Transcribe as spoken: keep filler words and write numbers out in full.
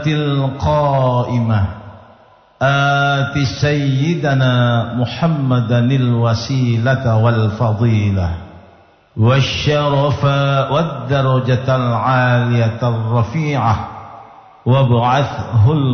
القائمة آت سيدنا محمدا الوسيلة والفضيلة والشرف والدرجة العالية الرفيعة وابعثه